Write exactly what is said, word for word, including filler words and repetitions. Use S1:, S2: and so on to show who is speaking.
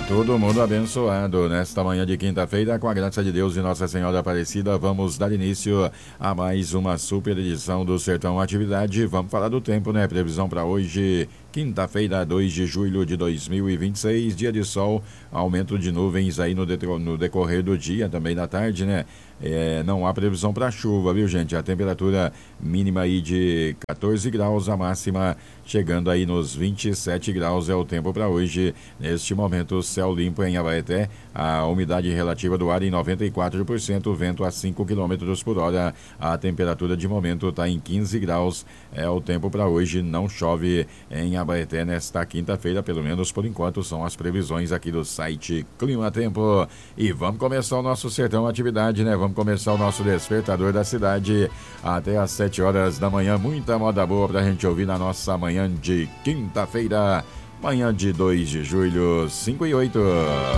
S1: Todo mundo abençoado nesta manhã de quinta-feira, com a graça de Deus e Nossa Senhora Aparecida. Vamos dar início a mais uma super edição do Sertão Atividade. Vamos falar do tempo, né? Previsão para hoje, quinta-feira, dois de julho de dois mil e vinte e seis, dia de sol, aumento de nuvens aí no, no decorrer do dia, também da tarde, né? É, não há previsão para chuva, viu, gente? A temperatura mínima aí de quatorze graus, a máxima chegando aí nos vinte e sete graus é o tempo para hoje. Neste momento, céu limpo em Abaeté, a umidade relativa do ar em noventa e quatro por cento, vento a cinco quilômetros por hora. A temperatura de momento está em quinze graus, é o tempo para hoje. Não chove em Abaeté nesta quinta-feira, pelo menos por enquanto, são as previsões aqui do site Clima Tempo. E vamos começar o nosso Sertão Atividade, né? Vamos começar o nosso despertador da cidade até às sete horas da manhã. Muita moda boa pra gente ouvir na nossa manhã de quinta-feira, manhã de dois de julho, cinco e oito.